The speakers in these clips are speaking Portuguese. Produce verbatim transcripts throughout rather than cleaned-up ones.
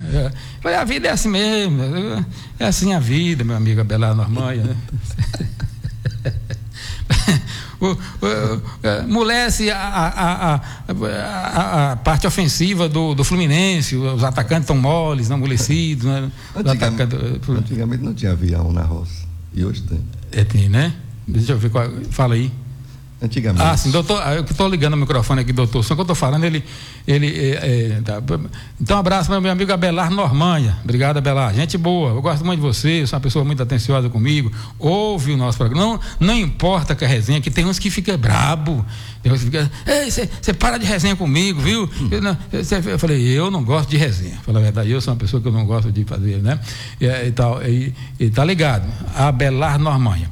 É. Falei, a vida é assim mesmo, é assim a vida, meu amigo Abelardo Normanha, né? O, o, o, molece a, a, a, a, a parte ofensiva do, do Fluminense, os atacantes estão moles, não amolecidos, né? Antigamente, atacantes... antigamente não tinha avião na roça, e hoje tem. É, tem, né? Deixa eu ver qual, fala aí. Antigamente. Ah, sim, doutor, eu estou ligando o microfone aqui, doutor, só que eu estou falando, ele, ele é, é, tá. Então, um abraço para meu amigo Abelardo Normanha. Obrigado, Abelardo, gente boa, eu gosto muito de você, sou uma pessoa muito atenciosa comigo, ouve o nosso programa, não, não importa que a resenha, que tem uns que ficam brabo, tem uns que ficam, ei, você para de resenha comigo, viu? Eu, não, cê, eu falei, eu não gosto de resenha, fala a verdade, eu sou uma pessoa que eu não gosto de fazer, né? E, e tal, e, e tá ligado, Abelardo Normanha.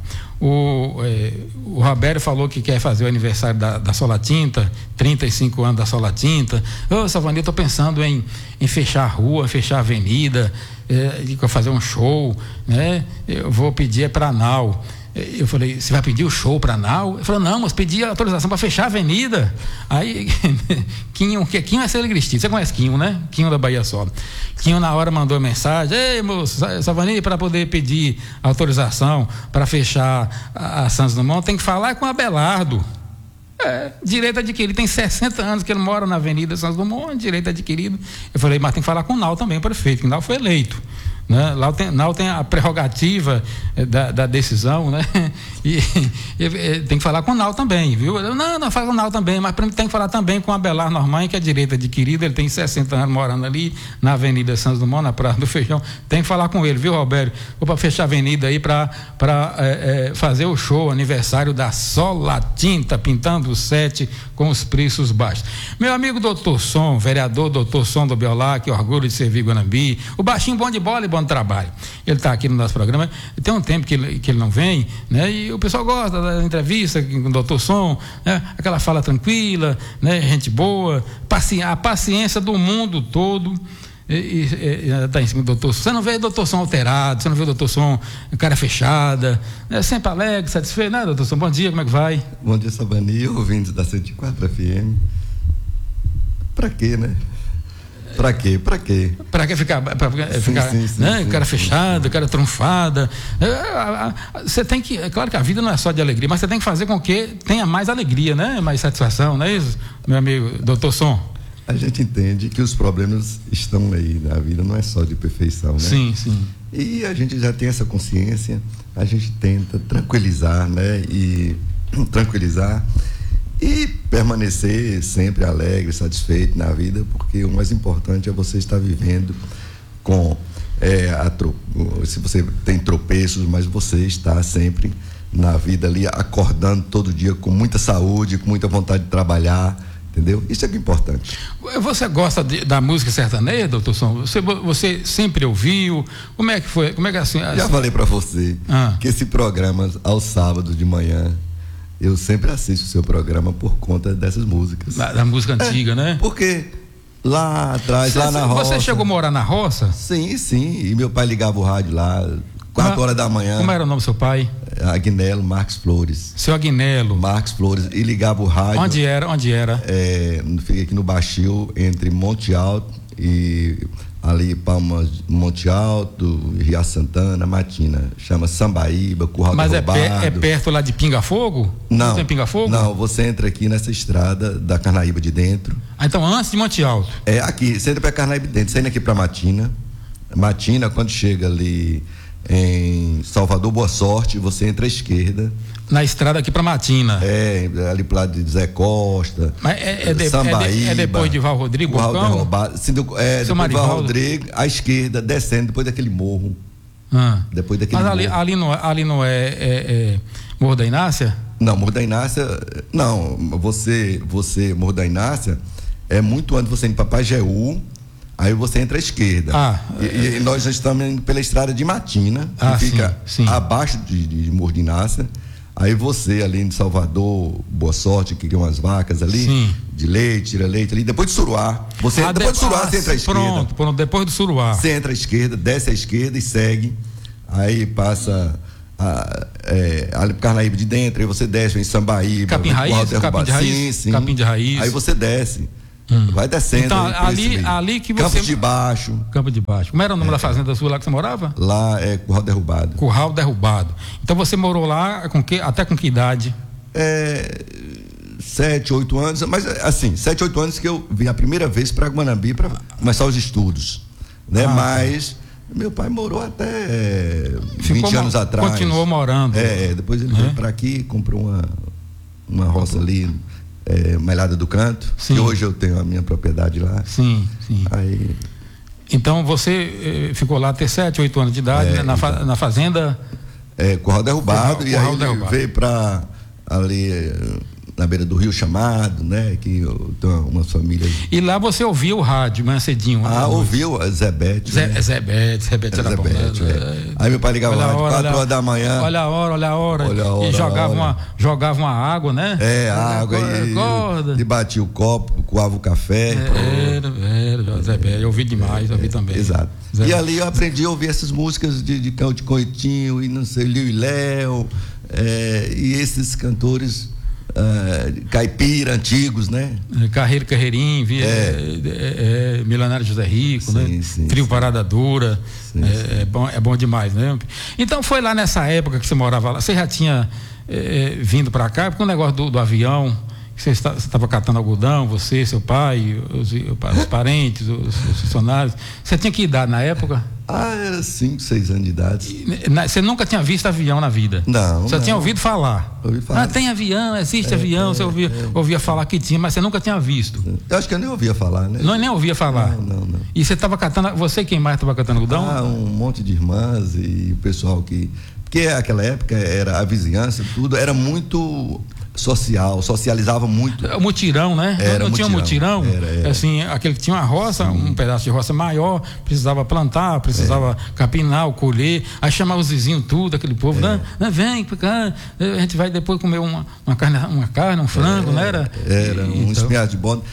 O, é, o Roberto falou que quer fazer o aniversário da, da Sola Tinta, trinta e cinco anos da Sola Tinta. Ô, Salvani, eu estou pensando em, em fechar a rua, fechar a avenida, é, fazer um show, né? Eu vou pedir é para a Nau. Eu falei, você vai pedir o show para a Nau? Ele falou, não, mas pedi a autorização para fechar a avenida. Aí, Quinho, que Quinho é Célio Cristino, você conhece Quinho, né? Quinho da Bahia Sola. Quinho na hora mandou mensagem, ei, moço, Salvani, para poder pedir autorização para fechar a, a Santos Dumont, tem que falar com o Abelardo. É, direito adquirido, tem sessenta anos que ele mora na Avenida Santos Dumont, direito adquirido. Eu falei, mas tem que falar com o Nau também, o prefeito, que o Nau foi eleito. Né? Lá tem, Nau tem a prerrogativa da, da decisão, né? E, e, e tem que falar com o Nau também, viu? Eu, não, não fala com o Nau também, mas tem que falar também com o Abelardo Normanha, que é direito adquirido, ele tem sessenta anos morando ali na Avenida Santos Dumont, na Praça do Feijão. Tem que falar com ele, viu, Roberto? Vou para fechar a avenida aí para é, é, fazer o show, aniversário da Sola Tinta, pintando o sete com os preços baixos. Meu amigo doutor Som, vereador doutor Som do Biolá, que orgulho de servir Guanambi, o baixinho bom de bola e bom de trabalho. Ele está aqui no nosso programa, tem um tempo que ele, que ele não vem, né? E o pessoal gosta da entrevista com o doutor Som, né? Aquela fala tranquila, né? Gente boa, paci- a paciência do mundo todo está em cima do doutor Som. Você não vê o doutor Som alterado, você não vê o doutor Som cara fechada, né? Sempre alegre, satisfeito, né, doutor Som? Bom dia, como é que vai? Bom dia, Salvani, ouvintes da cento e quatro F M. Pra quê, né? Pra quê? Pra quê? Pra que ficar, pra ficar sim, sim, sim, né? Sim, cara sim, fechado, sim. Cara trunfada. Você tem que, é claro que a vida não é só de alegria, mas você tem que fazer com que tenha mais alegria, né? Mais satisfação, não é isso, meu amigo doutor Som? A gente entende que os problemas estão aí, né? A vida não é só de perfeição, né? Sim, sim. E a gente já tem essa consciência, a gente tenta tranquilizar, né? E tranquilizar e permanecer sempre alegre, satisfeito na vida, porque o mais importante é você estar vivendo com é, a tro... se você tem tropeços, mas você está sempre na vida ali, acordando todo dia com muita saúde, com muita vontade de trabalhar, entendeu? Isso é que é importante. Você gosta de, da música sertaneja, doutor Som? Você, você sempre ouviu? Como é que foi? Como é que assim, assim... Já falei para você ah. que esse programa, aos sábados de manhã, eu sempre assisto o seu programa por conta dessas músicas. Da, da música antiga, é, né? Porque lá atrás, você, lá na roça... Você chegou a morar na roça? Sim, sim. E meu pai ligava o rádio lá, quatro horas da manhã. Como era o nome do seu pai? Agnello Marques Flores. Seu Agnello. Marques Flores. E ligava o rádio... Onde era? Onde era? É, fiquei aqui no Baixio, entre Monte Alto e... ali Palmas, Monte Alto, Ria Santana, Matina, chama Sambaíba, Curral do Roubado. Mas é, é perto lá de Pinga Fogo? Não, não tem Pinga Fogo? Não, você entra aqui nessa estrada da Carnaíba de dentro. Ah, então antes de Monte Alto? É, aqui, você entra pra Carnaíba de dentro, você entra aqui pra Matina, Matina, quando chega ali em Salvador Boa Sorte, você entra à esquerda. Na estrada aqui pra Matina. É, ali pro lado de Zé Costa. Mas é, é, de, Sambaíba, é, de, é depois de Val Rodrigo? Val Derrubado. Sim, é, Seu depois de Val Rodrigo, à esquerda, descendo, depois daquele morro. Ah. Depois daquele Mas ali, morro. ali não, ali não é, é, é Morro da Inácia? Não, Morro da Inácia, não, você, você, Morro da Inácia, é muito antes de você ir para Pajeú, aí você entra à esquerda. Ah, e, é... e nós já estamos indo pela estrada de Matina, que ah, fica sim, sim. abaixo de, de Morro da Inácia. Aí você ali em Salvador, Boa Sorte, que tem umas vacas ali, sim. de leite, tira leite ali, depois de Suruá. Você, ah, depois de Suruá, ah, você entra à esquerda. Pronto, pronto, depois do Suruá. Você entra à esquerda, desce à esquerda e segue. Aí passa a, é, ali pro Carnaíba de dentro, aí você desce em Sambaíba. Capim Raiz? Capim de Raiz? Sim, sim. Capim de Raiz. Aí você desce. Hum. Vai descendo. Então, aí, ali, ali que você. Campo de Baixo. Campo de Baixo. Como era o nome é. da fazenda sua lá que você morava? Lá é Curral Derrubado. Curral Derrubado. Então você morou lá com que, até com que idade? É, sete, oito anos, mas assim, sete, oito anos que eu vim a primeira vez para Guanambi para começar os estudos, né? Ah, mas meu pai morou até é, vinte anos atrás. Continuou morando. É, depois ele é. veio para aqui, comprou uma uma roça ali, é, Malhada do Canto, sim. que hoje eu tenho a minha propriedade lá. Sim, sim. Aí, então você eh, ficou lá até sete, oito anos de idade, é, né? na, fa na fazenda. É, Curral Derrubado, Curral, e Curral aí Derrubado. Veio para ali na beira do Rio Chamado, né? Que eu tenho umas famílias. E lá você ouvia o rádio, manhã cedinho. Ah, ouviu a Zebete. Zé, né? Zebete, Zebete era Zebete, bom, né? é. Aí meu pai ligava lá, quatro horas da manhã. Olha a hora, olha a hora. Olha a hora e jogava, hora. Uma, jogava uma água, né? É, água e, e batia o copo, coava o café. É, era, era, Zebete. Eu ouvi demais, eu ouvi é, também. Exato. Zebete. E ali eu aprendi a ouvir essas músicas de, de Cão de Coitinho e não sei, Liu e Léo, é, e esses cantores. Uh, caipira, antigos, né? Carreiro Carreirinho, via, é. É, é, Milionário José Rico, sim, né? Sim, Trio sim. Parada Dura, sim, é, sim. é, bom, é bom demais, né? Então foi lá nessa época que você morava lá, você já tinha é, vindo para cá, porque o negócio do, do avião, que você estava catando algodão, você, seu pai, os, os parentes, os, os funcionários, você tinha que idade na época? Ah, era cinco, seis anos de idade. E, na, você nunca tinha visto avião na vida? Não. Você não. tinha ouvido falar? Ouvi falar. Ah, tem avião, existe é, avião, é, você ouvia, é. ouvia falar que tinha, mas você nunca tinha visto. Eu acho que eu nem ouvia falar, né? Não, nem ouvia falar. Não, não, não. E você estava catando, você e quem mais estava catando algodão? Ah, um monte de irmãs e o pessoal que... Porque naquela época era a vizinhança, tudo, era muito social, socializava muito. O mutirão, né? Era não, não tinha mutirão? Era, era. Assim, aquele que tinha uma roça, Sim. um pedaço de roça maior, precisava plantar, precisava é. capinar, colher, aí chamava os vizinhos tudo, aquele povo, é. né? Vem pra cá, a gente vai depois comer uma, uma, carne, uma carne, um frango, é, não era? Era, um então... espinhado de bode.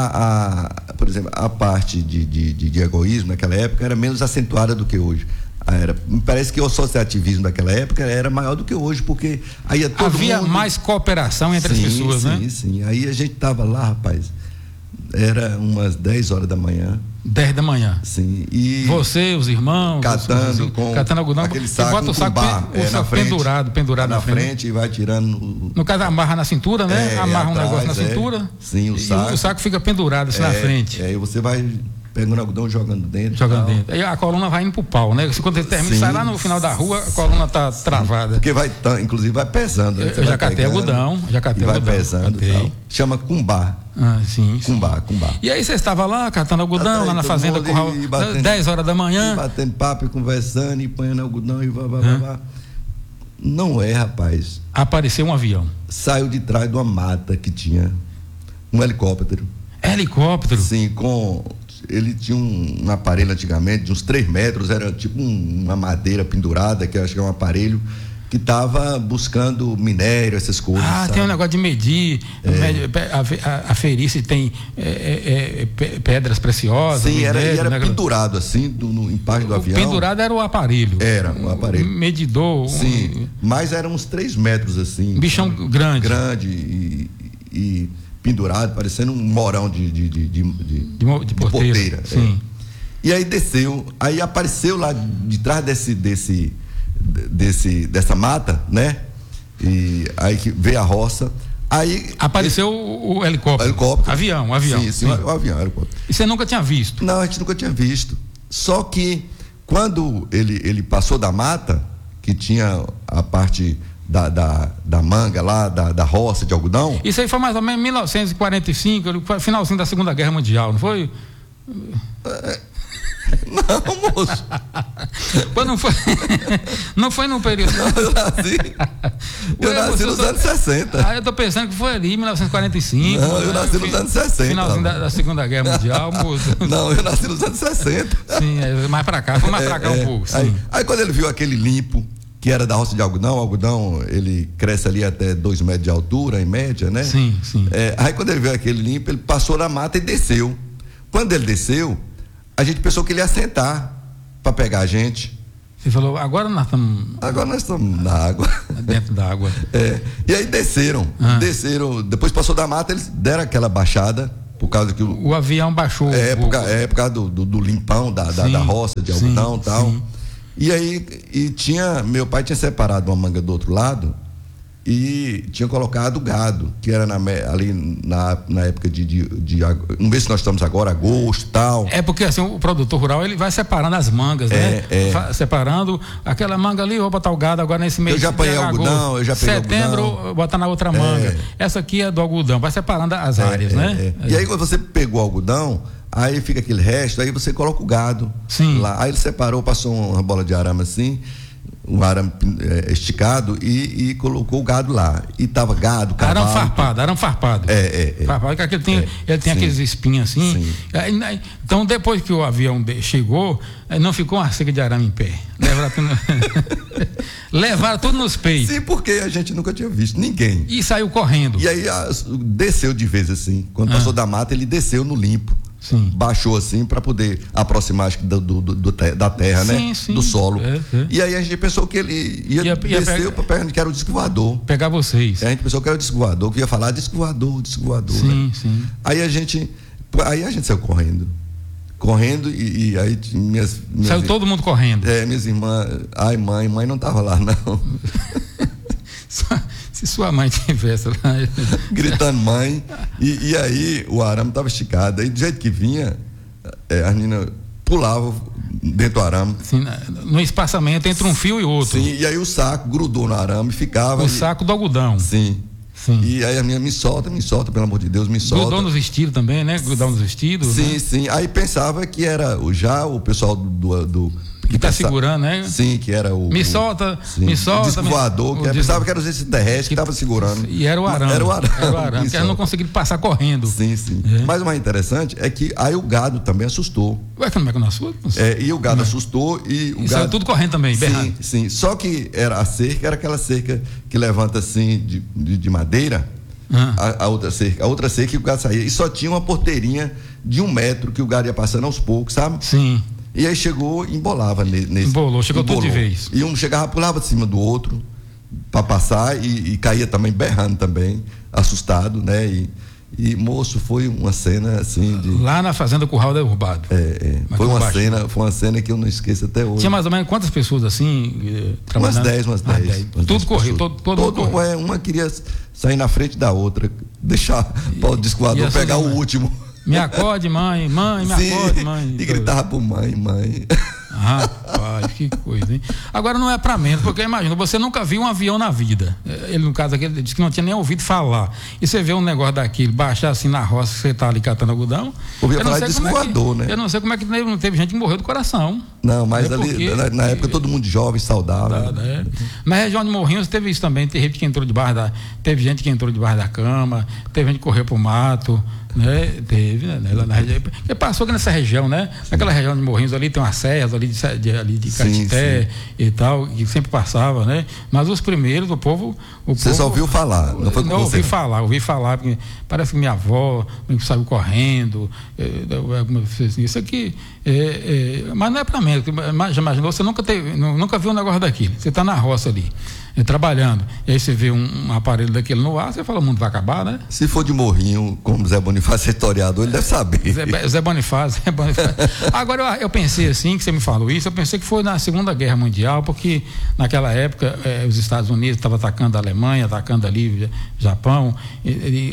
A, a, por exemplo, a parte de, de, de, de egoísmo naquela época era menos acentuada do que hoje. Era, me parece que o associativismo daquela época era maior do que hoje, porque aí ia todo havia mundo... mais cooperação entre sim, as pessoas, sim, né? Sim, sim. Aí a gente tava lá, rapaz, era umas dez horas da manhã. dez da manhã. Sim. E você, os irmãos, catando os, com catando algodão, aquele saco, bota o saco bar, pen, é, o saco na frente, pendurado, pendurado na, na frente. frente e vai tirando. No, no caso, amarra na cintura, né? É, amarra atrás, um negócio na é. cintura. Sim, o saco. E o saco fica pendurado assim é, na frente. É, e você vai pegando algodão, jogando dentro. Jogando dentro. Aí a coluna vai indo pro pau, né? Quando ele termina, sim, sai lá no final da rua, a coluna tá sim. travada. Porque vai, inclusive, vai pesando. Né? Eu, eu já catei algodão, já catei vai algodão. pesando. Tal. Chama cumbá. Ah, sim. Cumbá, cumbá. E aí você estava lá catando algodão, ah, lá na fazenda, Curral, dez horas da manhã. Batendo papo e conversando, e põendo algodão e vá, vá, vá, vá. Não é, rapaz. Apareceu um avião. Saiu de trás de uma mata que tinha um helicóptero. Helicóptero? Sim, com... Ele tinha um, um aparelho antigamente de uns três metros, era tipo um, uma madeira pendurada, que eu acho que é um aparelho que estava buscando minério, essas coisas. Ah, sabe? tem um negócio de medir, é. medir aferir se tem é, é, é, pedras preciosas. Sim, minério, era, era né? pendurado assim, do, no empate do o avião. Pendurado era o aparelho. Era o aparelho. Um medidor. Sim, um... mas eram uns três metros assim. Um bichão sabe? grande. Grande e... e pendurado, parecendo um morão de, de, de, de, de, de, de porteira. porteira Sim. É. E aí desceu, aí apareceu lá de trás desse, desse, desse, dessa mata, né? E aí que veio a roça. Aí apareceu esse, o, o helicóptero. helicóptero. Avião, avião. Sim, sim, sim. O, o avião, helicóptero. E você nunca tinha visto? Não, a gente nunca tinha visto. Só que quando ele, ele passou da mata, que tinha a parte Da, da, da manga lá, da, da roça de algodão. Isso aí foi mais ou menos em mil novecentos e quarenta e cinco, finalzinho da Segunda Guerra Mundial, não foi? É, não, moço. Mas não foi, não foi num período. Não, eu nasci, eu Ué, nasci nos tô, anos sessenta. Ah, eu tô pensando que foi ali em mil novecentos e quarenta e cinco. Não, eu nasci nos anos sessenta. Finalzinho da, da Segunda Guerra Mundial, moço. Não, eu nasci nos anos sessenta. Sim, é, mais pra cá, foi mais pra cá é, um pouco. Sim. Aí, aí quando ele viu aquele limpo, que era da roça de algodão, o algodão ele cresce ali até dois metros de altura, em média, né? Sim, sim. É, aí quando ele viu aquele limpo, ele passou na mata e desceu. Quando ele desceu, a gente pensou que ele ia sentar para pegar a gente. Você falou, agora nós estamos... Agora nós estamos na água. Dentro da água. É, e aí desceram, ah. desceram, depois passou da mata, eles deram aquela baixada, por causa que o, o avião baixou. É, por, é por causa do, do, do limpão da, sim, da, da roça de algodão e tal. Sim. E aí, e tinha, meu pai tinha separado uma manga do outro lado e tinha colocado gado, que era na, ali na, na época de, de, de, não sei se nós estamos agora, agosto e tal. É porque assim, o produtor rural, ele vai separando as mangas, é, né? É. Separando aquela manga ali, vou botar o gado agora nesse mês. Eu já apanhei algodão, eu já peguei setembro, algodão. botar na outra manga. É. Essa aqui é do algodão, vai separando as é, áreas, é, né? É. E aí quando você pegou o algodão, aí fica aquele resto, aí você coloca o gado. Sim. Lá. Aí ele separou, passou uma bola de arame assim, um arame é, esticado e, e colocou o gado lá. E tava gado, cavalo. Arame farpado, arame farpado. É, é, é. Farpado, porque ele tem, é, ele tem aqueles espinhos assim. Sim. Aí, então, depois que o avião chegou, não ficou uma cerca de arame em pé. Levaram tudo, levaram tudo nos peitos. Sim, porque a gente nunca tinha visto ninguém. E saiu correndo. E aí a, desceu de vez assim. Quando ah. passou da mata, ele desceu no limpo. Sim. Baixou assim para poder aproximar acho, do, do, do, da terra, sim, né? Sim. Do solo. É, é. E aí a gente pensou que ele ia, ia, ia descer para pegar, que era o disco voador. Pegar vocês. E a gente pensou que era o disco voador, que ia falar disco voador, disco voador. Sim, né? sim. Aí a gente, aí a gente saiu correndo. Correndo e, e aí minhas, minhas saiu todo mundo correndo. É, minhas irmãs, ai mãe, mãe não tava lá não. Se sua mãe tivesse lá. Gritando mãe. E, e aí o arame estava esticado. Aí do jeito que vinha, é, as meninas pulavam dentro do arame. Sim, no espaçamento entre um fio e outro. Sim, e aí o saco grudou no arame e ficava. O e, saco do algodão. Sim. Sim. E aí a minha me solta, me solta, pelo amor de Deus, me solta. Grudou nos vestidos também, né? Grudou nos vestidos. Sim, né? sim. Aí pensava que era já o pessoal do. do que está segurando, né? Sim, que era o. Me solta, sim, me solta. O disco voador, que o pensava que era os extraterrestres que estava segurando. E era o arame. Era o arame. Era o arame, porque eles não conseguiram passar correndo. Sim, sim. É. Mas o mais interessante é que aí o gado também assustou. Ué, como é que não assustou? É, e o gado é. assustou e o e gado. saiu tudo correndo também, berrando. Sim, sim. Só que era a cerca, era aquela cerca que levanta assim de, de, de madeira. Ah. A, a outra cerca, a outra cerca que o gado saía. E só tinha uma porteirinha de um metro que o gado ia passando aos poucos, sabe? Sim. E aí chegou e embolava nesse. Embolou, chegou embolou. Tudo de vez. E um chegava, pulava de cima do outro para passar e, e caía também berrando também, assustado, né? E, e moço, foi uma cena assim de. Lá na Fazenda Curral Derrubado. É, é. Foi uma baixo. cena, foi uma cena que eu não esqueço até hoje. Tinha mais ou menos quantas pessoas assim eh, trabalhando? Umas dez, umas dez. Ah, dez. Umas tudo correu, todo, todo, todo correu. É, uma queria sair na frente da outra, deixar para o disco voador pegar o último. Me acorde, mãe, mãe, me Sim, acorde, mãe. E gritava pro mãe, mãe. Rapaz, que coisa, hein? Agora não é pra menos, porque imagina, você nunca viu um avião na vida. Ele, no caso aqui, ele disse que não tinha nem ouvido falar. E você vê um negócio daquele, baixar assim na roça, você tá ali catando algodão. Ouvia falar de disco voador, né? Eu não sei como é que não teve gente que morreu do coração. Não, mas é ali, porque, na, na época, todo mundo jovem, saudável. Tá, é. Na região de Morrinhos teve isso também, teve gente que entrou debaixo da, teve gente que entrou debaixo da cama, teve gente que correu pro mato. Né? Teve, né? Lá na região, porque passou aqui nessa região, né? Naquela região de Morrinhos ali tem umas serras ali de, de, ali de Caetité e tal, que sempre passava, né? Mas os primeiros, o povo. O você povo, só ouviu falar, não foi com não, você? ouvi falar, ouvi falar, porque parece que minha avó saiu correndo, é, isso aqui. É, é, mas não é para mim, já imaginou, você nunca, teve, nunca viu um negócio daquele, você está na roça ali. Trabalhando, e aí você vê um, um aparelho daquele no ar, você fala, o mundo vai acabar, né? Se for de Morrinho, como Zé Bonifácio é historiador, ele deve saber. Zé, Zé Bonifácio, Zé Bonifácio. Agora eu, eu pensei assim, que você me falou isso, eu pensei que foi na Segunda Guerra Mundial, porque naquela época eh, os Estados Unidos estavam atacando a Alemanha, atacando ali o Japão, e, e,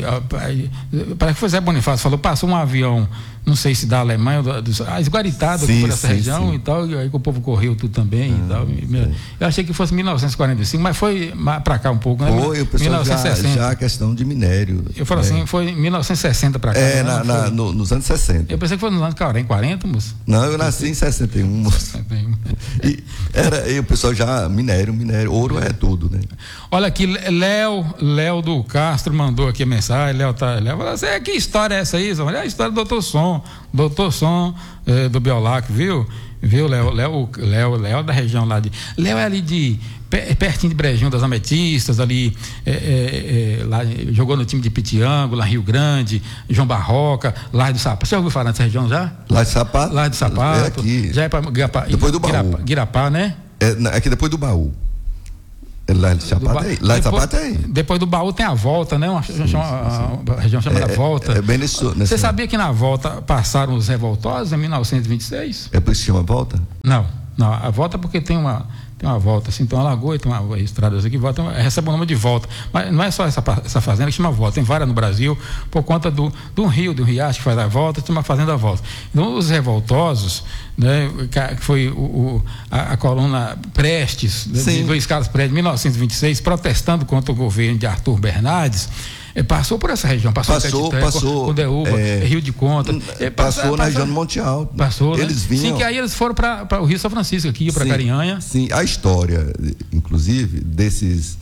e, parece que foi Zé Bonifácio, falou, passou um avião, não sei se da Alemanha, ou do, do, esguaritado por essa sim, região sim. e tal, e aí o povo correu tudo também ah, e tal. E, eu achei que fosse mil novecentos e quarenta e cinco, mas foi para cá um pouco, né? Foi, o pessoal mil novecentos e sessenta. Já, já a questão de minério. Eu falo né? assim, foi em mil novecentos e sessenta para cá. É, na, na, no, nos anos sessenta. Eu pensei que foi nos anos quarenta, moço. Não, eu nasci em sessenta e um, moço. sessenta e um. E, era, e o pessoal já, minério, minério, ouro é tudo, né? Olha aqui, Léo, Léo do Castro mandou aqui a mensagem, Léo tá, Léo falou assim, que história é essa aí? Olha a história do doutor Som, doutor Som eh, do Biolac, viu? Viu, Léo, Léo, Léo, Léo da região lá de, Léo é ali de, pertinho de Brejinho das Ametistas, ali, é, é, é, lá, jogou no time de Pitiango, lá em Rio Grande, João Barroca, lá do Sapato. Você já ouviu falar nessa região já? Lá de Sapato? Lá de Sapato. É aqui. Já é para Guirapá, depois do Baú. Guirapá, Guirapá, né? É aqui depois do Baú. Lá de Sapateí. Lá de Sapateí. Depois do Baú tem a Volta, né? Uma, sim, sim, sim. uma região chamada é, Volta. É, é bem nesse, nesse Você sabia que na Volta passaram os revoltosos em mil novecentos e vinte e seis? É por isso que chama Volta? Não, não. A Volta porque tem uma... Tem uma volta, assim, tem uma lagoa e tem uma, uma estrada aqui, volta, recebe o nome de Volta. Mas não é só essa, essa fazenda que chama Volta, tem várias no Brasil, por conta do, do rio, do riacho que faz a volta, tem uma fazenda Volta. Então, os revoltosos, né, que foi o, o, a, a coluna Prestes, de Luiz Carlos Prestes, em mil novecentos e vinte e seis, protestando contra o governo de Arthur Bernardes. É, passou por essa região, passou passou, Caetité, passou com Deúba, é, Rio de Conta. É, passou passa, na região do Monte Alto. Passou, eles né? vinham. Sim, que aí eles foram para o Rio São Francisco, aqui, para Carinhanha. Sim, a história, inclusive, desses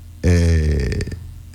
é,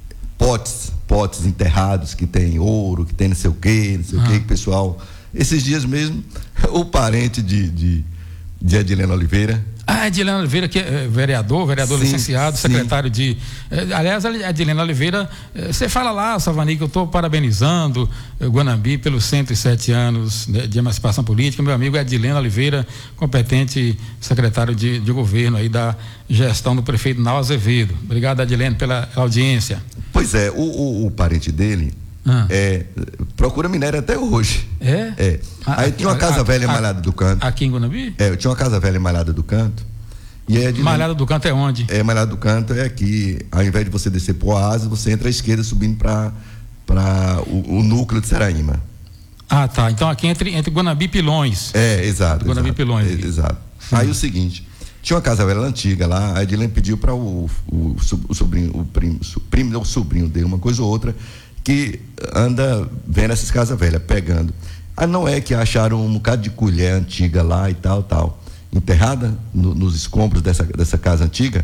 potes, potes enterrados que tem ouro, que tem não sei o quê, não sei ah. o quê, que pessoal. Esses dias mesmo, o parente de, de, de Edilene Oliveira. Ah, Edilene Oliveira, que é vereador, vereador sim, licenciado, secretário sim. de... Eh, aliás, a Edilene Oliveira, eh, você fala lá, Savani, que eu estou parabenizando eh, Guanambi pelos cento e sete anos de, de emancipação política. Meu amigo Edilene Oliveira, competente secretário de, de governo aí da gestão do prefeito Nau Azevedo. Obrigado, Edilene, pela audiência. Pois é, o, o, o parente dele... Ah. É, procura minério até hoje. É? É. Aí tinha uma casa a, velha a, Malhada do Canto. Aqui em Guanambi? É, tinha uma casa velha Malhada do Canto. E aí, Malhada do Canto é onde? É, Malhada do Canto é aqui. Ao invés de você descer pro Oásis, você entra à esquerda subindo para para o, o núcleo de Seraíma. Ah, tá. Então aqui entre, entre Guanambi e Pilões. É, exato. Guanambi e Pilões. É, exato. Sim. Aí o seguinte, tinha uma casa velha antiga lá, a Edilene pediu para o, o, o sobrinho, o primo, o primo, o sobrinho dele, uma coisa ou outra, que anda vendo essas casas velhas, pegando. Ah, não é que acharam um bocado de colher antiga lá e tal, tal, enterrada no, nos escombros dessa, dessa casa antiga,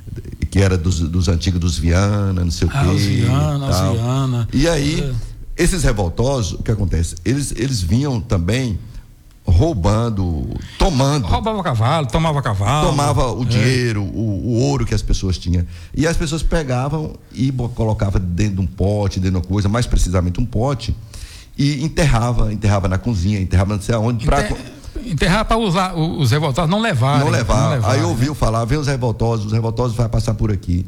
que era dos, dos antigos dos Viana, não sei o ah, quê. Os Viana, os Viana. E aí, é. esses revoltosos, o que acontece? Eles, eles vinham também roubando, tomando. Roubava cavalo, tomava cavalo. Tomava o é. dinheiro, o, o ouro que as pessoas tinham. E as pessoas pegavam e colocavam dentro de um pote, dentro de uma coisa, mais precisamente um pote, e enterrava, enterrava na cozinha, enterrava não sei aonde. Enter... Pra... Enterrar para usar os revoltosos não levarem. Não levar. Não levar, aí ouviu né? falar, vem os revoltosos, os revoltosos vai passar por aqui.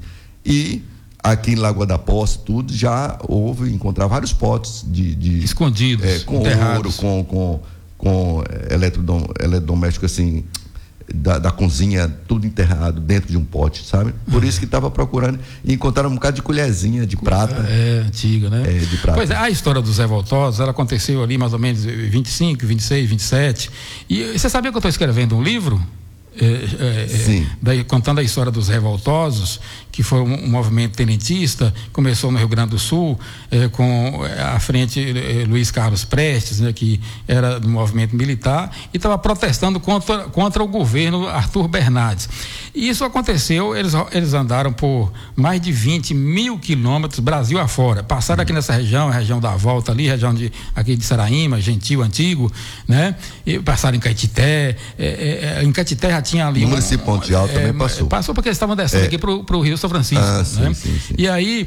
E aqui em Lagoa da Poça, tudo, já houve, encontrar vários potes de... de escondidos, é, com enterrados. ouro, com... com com eletrodom, eletrodoméstico assim, da, da cozinha, tudo enterrado dentro de um pote, sabe? Por isso que estava procurando e encontraram um bocado de colherzinha de prata. É, antiga, né? É, de prata. Pois é, a história dos revoltosos, ela aconteceu ali mais ou menos vinte e cinco, vinte e seis, vinte e sete. E você sabia que eu estou escrevendo um livro? É, é, Sim. Daí, contando a história dos revoltosos, que foi um, um movimento tenentista, começou no Rio Grande do Sul, é, com à frente é, Luiz Carlos Prestes, né, que era do movimento militar, e estava protestando contra, contra o governo Arthur Bernardes. E isso aconteceu, eles, eles andaram por mais de vinte mil quilômetros, Brasil afora, passaram aqui nessa região, a região da Volta ali, região de, aqui de Seraíma, Gentil, Antigo, né? E passaram em Caetité, é, é, em Caetité já tinha ali... No um, município Ponte Alto é, também passou. Passou porque eles estavam descendo é. aqui para o Rio São Francisco. Ah, sim, né? sim, sim. E aí,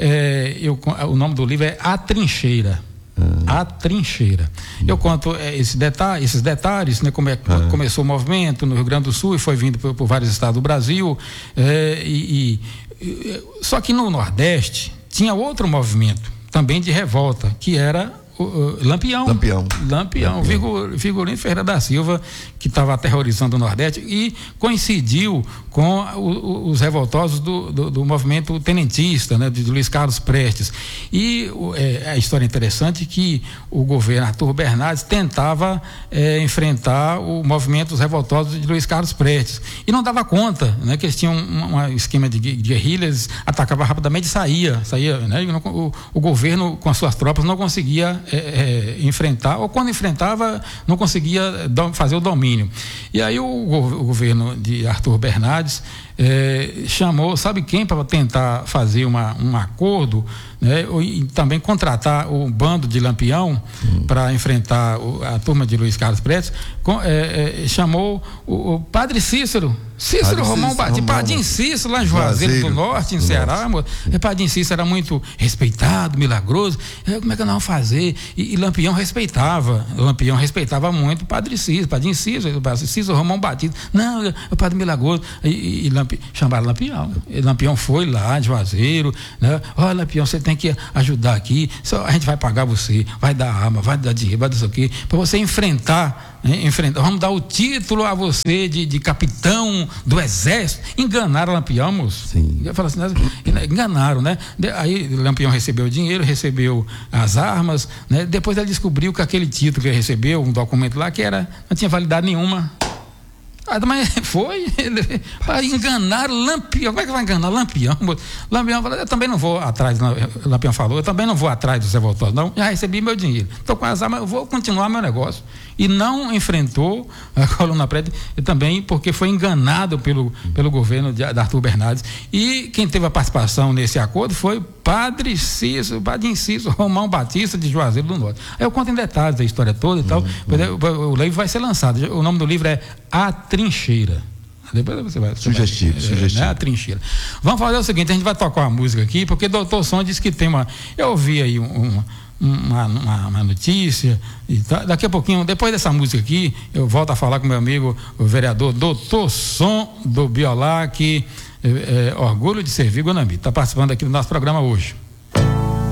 é, eu, o nome do livro é A Trincheira. Ah. A Trincheira. Eu conto é, esse detalhe, esses detalhes, né, como é que ah. começou o movimento no Rio Grande do Sul e foi vindo por, por vários estados do Brasil. É, e, e, só que no Nordeste tinha outro movimento, também de revolta, que era o, o Lampião. Lampião. Lampião. Lampião. Vigorino Ferreira da Silva, que estava aterrorizando o Nordeste e coincidiu com o, o, os revoltosos do, do, do movimento tenentista, né, de Luiz Carlos Prestes. E é, a história interessante que o governo Arthur Bernardes tentava é, enfrentar o movimento dos revoltosos de Luiz Carlos Prestes. E não dava conta, né, que eles tinham um, um esquema de, de guerrilha, eles atacavam rapidamente e saía. saía né, não, o, o governo, com as suas tropas, não conseguia é, é, enfrentar, ou quando enfrentava, não conseguia do, fazer o domínio. E aí o, o governo de Arthur Bernardes É, chamou, sabe quem, para tentar fazer uma, um acordo, né? E também contratar o bando de Lampião hum. para enfrentar o, a turma de Luiz Carlos Prestes, com, é, é, chamou o, o Padre Cícero. Cícero Padre Romão Batista, Padim Cícero, lá em Juazeiro do Norte, em do Ceará. E Padim Cícero era muito respeitado, milagroso. É, como é que nós vamos fazer? E, e Lampião respeitava, Lampião respeitava muito o Padre Cícero, Padim Cícero, Cícero Romão Batista. Não, é o Padre Milagroso. E, e Lampi, chamaram Lampião. E Lampião foi lá, de Juazeiro, né? Olha, Lampião, você tem que ajudar aqui. Só, a gente vai pagar você, vai dar arma, vai dar dinheiro, vai dar isso aqui, para você enfrentar. Enfrentar, vamos dar o título a você de, de capitão do exército. Enganaram Lampião, moço. Sim. Eu falo assim, enganaram, né? Aí Lampião recebeu o dinheiro, recebeu as armas, né? Depois ele descobriu que aquele título que ele recebeu, um documento lá que era, não tinha validade nenhuma. Ah, mas foi para enganar Lampião. Como é que vai enganar Lampião? Lampião falou, eu também não vou atrás, Lampião falou, eu também não vou atrás do Zé Voltor, não, já recebi meu dinheiro, estou com as armas, eu vou continuar meu negócio. E não enfrentou a coluna preta, e também porque foi enganado pelo, pelo governo de, de Arthur Bernardes. E quem teve a participação nesse acordo foi Padre Cícero, Padre Cícero Romão Batista de Juazeiro do Norte. Aí eu conto em detalhes da história toda e tal. Uhum. O livro vai ser lançado. O nome do livro é A Trincheira. Depois você vai. Você sugestivo, vai, sugestivo. Né, a trincheira. Vamos fazer o seguinte: a gente vai tocar uma música aqui, porque o doutor Som disse que tem uma. Eu ouvi aí um, um, uma, uma, uma notícia. E tá, daqui a pouquinho, depois dessa música aqui, eu volto a falar com meu amigo, o vereador doutor Som do Biolac. É, é, orgulho de servir Guanambi. Está participando aqui do nosso programa hoje.